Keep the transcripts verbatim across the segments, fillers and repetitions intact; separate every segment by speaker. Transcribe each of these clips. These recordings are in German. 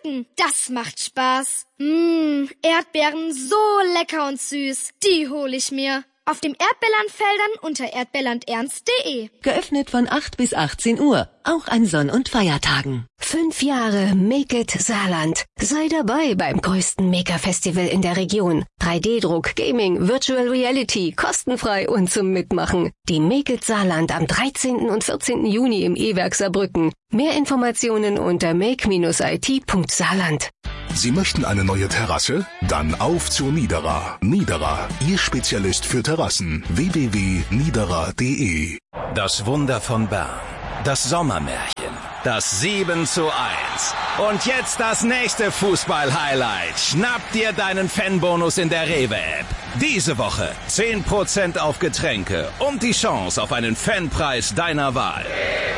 Speaker 1: Pflücken, das macht Spaß. Mmh, Erdbeeren so lecker und süß, die hole ich mir. Auf dem Erdbeerlandfeldern unter erdbeerland ernst punkt de.
Speaker 2: Geöffnet von acht bis achtzehn Uhr, auch an Sonn- und Feiertagen.
Speaker 3: Fünf Jahre Make It Saarland. Sei dabei beim größten Maker-Festival in der Region. drei D Druck, Gaming, Virtual Reality, kostenfrei und zum Mitmachen. Die Make It Saarland am dreizehnten und vierzehnten Juni im E-Werk Saarbrücken. Mehr Informationen unter make dash it punkt saarland.
Speaker 4: Sie möchten eine neue Terrasse? Dann auf zur Niederer. Niederer, Ihr Spezialist für Terrassen. w w w punkt niederer punkt de.
Speaker 5: Das Wunder von Bern. Das Sommermärchen. Das sieben zu eins. Und jetzt das nächste Fußball-Highlight. Schnapp dir deinen Fanbonus in der Rewe-App. Diese Woche zehn Prozent auf Getränke und die Chance auf einen Fanpreis deiner Wahl.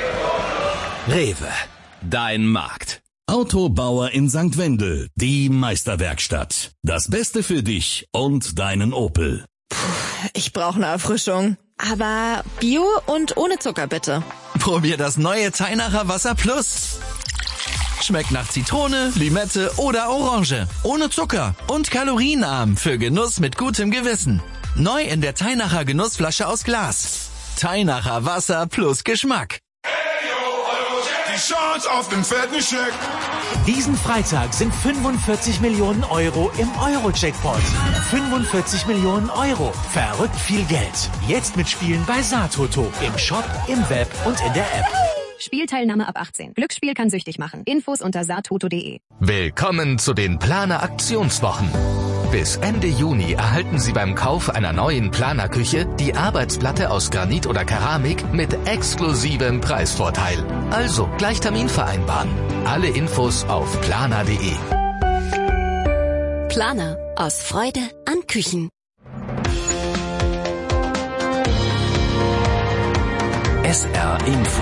Speaker 5: Rewe, dein Markt.
Speaker 6: Autobauer in Sankt Wendel, die Meisterwerkstatt. Das Beste für dich und deinen Opel.
Speaker 7: Puh, ich brauche eine Erfrischung. Aber Bio und ohne Zucker bitte.
Speaker 8: Probier das neue Teinacher Wasser Plus. Schmeckt nach Zitrone, Limette oder Orange. Ohne Zucker und kalorienarm für Genuss mit gutem Gewissen. Neu in der Teinacher Genussflasche aus Glas. Teinacher Wasser plus Geschmack.
Speaker 9: Die Chance auf den fetten Scheck.
Speaker 10: Diesen Freitag sind fünfundvierzig Millionen Euro im Euro-Jackpot. fünfundvierzig Millionen Euro. Verrückt viel Geld. Jetzt mitspielen bei Saartoto. Im Shop, im Web und in der App.
Speaker 11: Spielteilnahme ab achtzehn. Glücksspiel kann süchtig machen. Infos unter saartoto punkt de.
Speaker 12: Willkommen zu den Planer Aktionswochen. Bis Ende Juni erhalten Sie beim Kauf einer neuen Planerküche die Arbeitsplatte aus Granit oder Keramik mit exklusivem Preisvorteil. Also gleich Termin vereinbaren. Alle Infos auf planer punkt de.
Speaker 3: Planer. Aus Freude an Küchen.
Speaker 13: S R Info.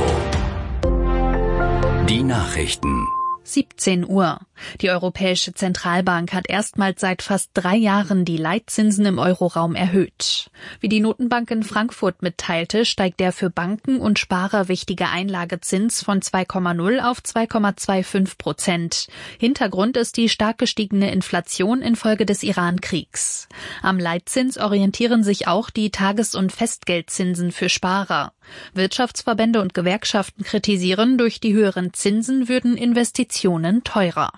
Speaker 13: Die Nachrichten.
Speaker 14: siebzehn Uhr. Die Europäische Zentralbank hat erstmals seit fast drei Jahren die Leitzinsen im Euroraum erhöht. Wie die Notenbank in Frankfurt mitteilte, steigt der für Banken und Sparer wichtige Einlagezins von zwei Komma null auf zwei Komma fünfundzwanzig Prozent. Hintergrund ist die stark gestiegene Inflation infolge des Iran-Kriegs. Am Leitzins orientieren sich auch die Tages- und Festgeldzinsen für Sparer. Wirtschaftsverbände und Gewerkschaften kritisieren, durch die höheren Zinsen würden Investitionen teurer.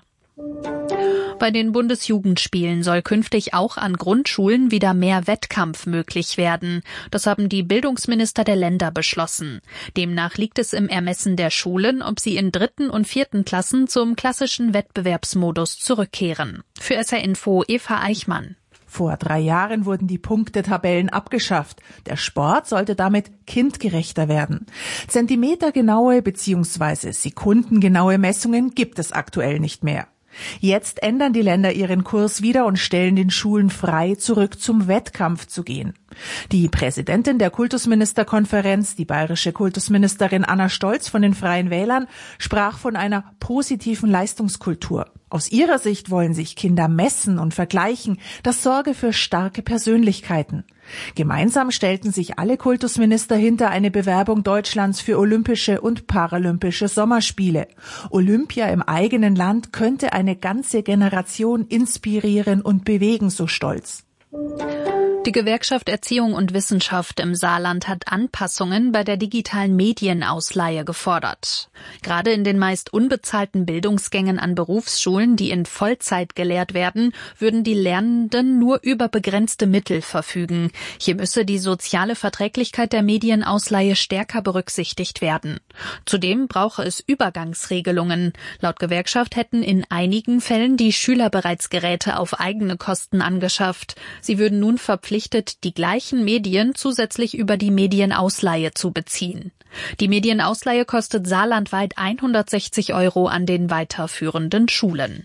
Speaker 14: Bei den Bundesjugendspielen soll künftig auch an Grundschulen wieder mehr Wettkampf möglich werden. Das haben die Bildungsminister der Länder beschlossen. Demnach liegt es im Ermessen der Schulen, ob sie in dritten und vierten Klassen zum klassischen Wettbewerbsmodus zurückkehren. Für S R Info Eva Eichmann.
Speaker 15: Vor drei Jahren wurden die Punktetabellen abgeschafft. Der Sport sollte damit kindgerechter werden. Zentimetergenaue bzw. sekundengenaue Messungen gibt es aktuell nicht mehr. Jetzt ändern die Länder ihren Kurs wieder und stellen den Schulen frei, zurück zum Wettkampf zu gehen. Die Präsidentin der Kultusministerkonferenz, die bayerische Kultusministerin Anna Stolz von den Freien Wählern, sprach von einer positiven Leistungskultur. Aus ihrer Sicht wollen sich Kinder messen und vergleichen. Das sorge für starke Persönlichkeiten. Gemeinsam stellten sich alle Kultusminister hinter eine Bewerbung Deutschlands für Olympische und Paralympische Sommerspiele. Olympia im eigenen Land könnte eine ganze Generation inspirieren und bewegen, so Stolz.
Speaker 14: Die Gewerkschaft Erziehung und Wissenschaft im Saarland hat Anpassungen bei der digitalen Medienausleihe gefordert. Gerade in den meist unbezahlten Bildungsgängen an Berufsschulen, die in Vollzeit gelehrt werden, würden die Lernenden nur über begrenzte Mittel verfügen. Hier müsse die soziale Verträglichkeit der Medienausleihe stärker berücksichtigt werden. Zudem brauche es Übergangsregelungen. Laut Gewerkschaft hätten in einigen Fällen die Schüler bereits Geräte auf eigene Kosten angeschafft. Sie würden nun verpflichtet, die gleichen Medien zusätzlich über die Medienausleihe zu beziehen. Die Medienausleihe kostet saarlandweit hundertsechzig Euro an den weiterführenden Schulen.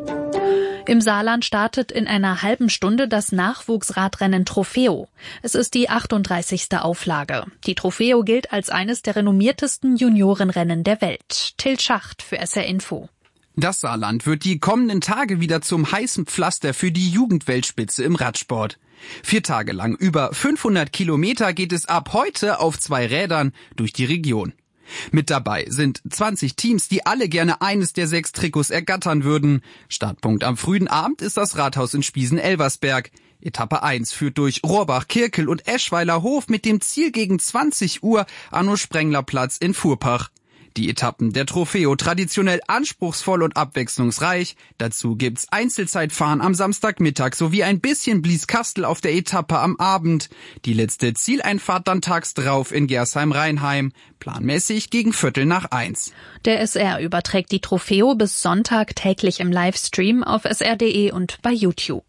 Speaker 14: Im Saarland startet in einer halben Stunde das Nachwuchsradrennen Trofeo. Es ist die achtunddreißigste Auflage. Die Trofeo gilt als eines der renommiertesten Juniorenrennen der Welt. Till Schacht für S R Info.
Speaker 16: Das Saarland wird die kommenden Tage wieder zum heißen Pflaster für die Jugendweltspitze im Radsport. Vier Tage lang über fünfhundert Kilometer geht es ab heute auf zwei Rädern durch die Region. Mit dabei sind zwanzig Teams, die alle gerne eines der sechs Trikots ergattern würden. Startpunkt am frühen Abend ist das Rathaus in Spiesen-Elversberg. Etappe eins führt durch Rohrbach, Kirkel und Eschweiler Hof mit dem Ziel gegen zwanzig Uhr Arno-Sprengler-Platz in Furpach. Die Etappen der Trofeo traditionell anspruchsvoll und abwechslungsreich. Dazu gibt's Einzelzeitfahren am Samstagmittag sowie ein bisschen Blieskastel auf der Etappe am Abend. Die letzte Zieleinfahrt dann tags drauf in Gersheim-Rheinheim. Planmäßig gegen Viertel nach eins.
Speaker 14: Der S R überträgt die Trofeo bis Sonntag täglich im Livestream auf s r punkt d e und bei YouTube.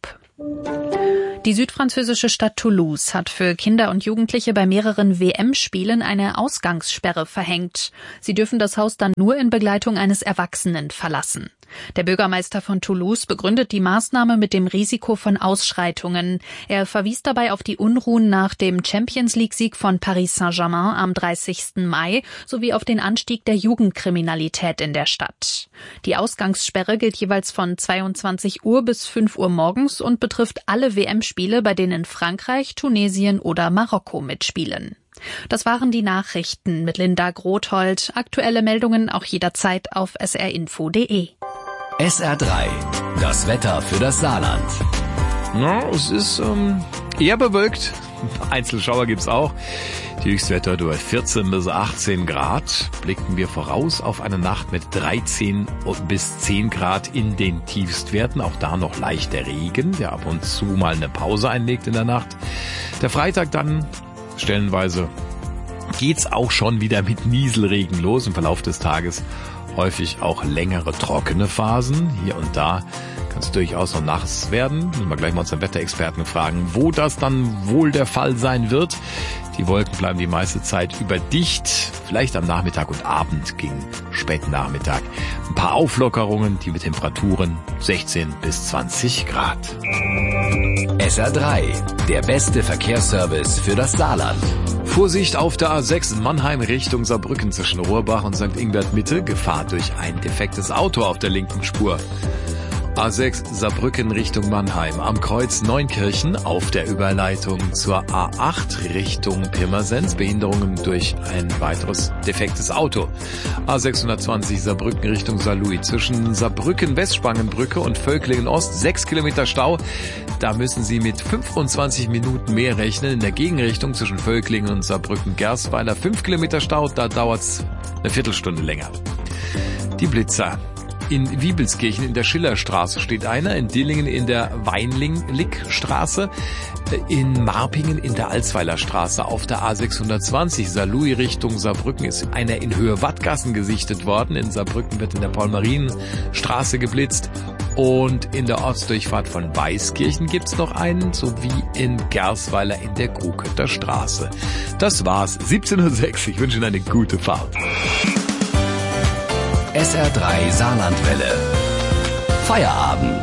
Speaker 14: Die südfranzösische Stadt Toulouse hat für Kinder und Jugendliche bei mehreren W M-Spielen eine Ausgangssperre verhängt. Sie dürfen das Haus dann nur in Begleitung eines Erwachsenen verlassen. Der Bürgermeister von Toulouse begründet die Maßnahme mit dem Risiko von Ausschreitungen. Er verwies dabei auf die Unruhen nach dem Champions-League-Sieg von Paris Saint-Germain am dreißigsten Mai sowie auf den Anstieg der Jugendkriminalität in der Stadt. Die Ausgangssperre gilt jeweils von zweiundzwanzig Uhr bis fünf Uhr morgens und betrifft alle W M-Spiele, bei denen Frankreich, Tunesien oder Marokko mitspielen. Das waren die Nachrichten mit Linda Grothold. Aktuelle Meldungen auch jederzeit auf s r info punkt d e.
Speaker 13: S R drei, das Wetter für das Saarland.
Speaker 17: Ja, es ist ähm, eher bewölkt. Einzelschauer gibt's auch. Die Höchstwerte durch vierzehn bis achtzehn Grad. Blicken wir voraus auf eine Nacht mit dreizehn bis zehn Grad in den Tiefstwerten. Auch da noch leichter Regen, der ab und zu mal eine Pause einlegt in der Nacht. Der Freitag dann stellenweise geht's auch schon wieder mit Nieselregen los im Verlauf des Tages. Häufig auch längere trockene Phasen. Hier und da kann es durchaus noch nass werden. Müssen wir gleich mal unseren Wetterexperten fragen, wo das dann wohl der Fall sein wird. Die Wolken bleiben die meiste Zeit über dicht. Vielleicht am Nachmittag und Abend gegen späten Nachmittag. Ein paar Auflockerungen, die mit Temperaturen sechzehn bis zwanzig Grad.
Speaker 13: S R drei, der beste Verkehrsservice für das Saarland.
Speaker 17: Vorsicht auf der A sechs Mannheim Richtung Saarbrücken zwischen Rohrbach und Sankt Ingbert Mitte. Gefahr durch ein defektes Auto auf der linken Spur. A sechs Saarbrücken Richtung Mannheim am Kreuz Neunkirchen auf der Überleitung zur A acht Richtung Pirmasens. Behinderungen durch ein weiteres defektes Auto. A sechshundertzwanzig Saarbrücken Richtung Saarlouis zwischen Saarbrücken Westspangenbrücke und Völklingen Ost sechs Kilometer Stau. Da müssen Sie mit fünfundzwanzig Minuten mehr rechnen. In der Gegenrichtung zwischen Völklingen und Saarbrücken Gersweiler fünf Kilometer Stau. Da dauert's eine Viertelstunde länger. Die Blitzer. In Wiebelskirchen in der Schillerstraße steht einer, in Dillingen in der Weinling-Lick-Straße, in Marpingen in der Alsweiler Straße, auf der A sechshundertzwanzig Saarlouis Richtung Saarbrücken ist einer in Höhe Wattgassen gesichtet worden. In Saarbrücken wird in der Paul-Marien-Straße geblitzt und in der Ortsdurchfahrt von Weißkirchen gibt's noch einen, sowie in Gersweiler in der Grukötter Straße. Das war's, siebzehn Uhr sechs. Ich wünsche Ihnen eine gute Fahrt.
Speaker 13: S R drei Saarlandwelle. Feierabend.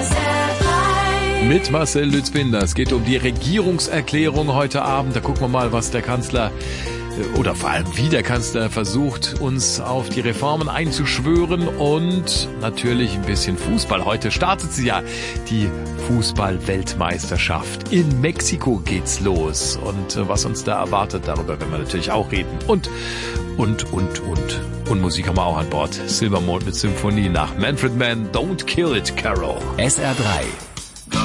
Speaker 17: Mit Marcel Lützbinder. Es geht um die Regierungserklärung heute Abend. Da gucken wir mal, was der Kanzler oder vor allem wie der Kanzler versucht, uns auf die Reformen einzuschwören und natürlich ein bisschen Fußball. Heute startet sie ja, die Fußball-Weltmeisterschaft. In Mexiko geht's los und was uns da erwartet, darüber werden wir natürlich auch reden. Und, und, und, und. Und Musik haben wir auch an Bord. Silvermond mit Symphonie nach Manfred Mann, Don't Kill It, Carol.
Speaker 13: S R drei.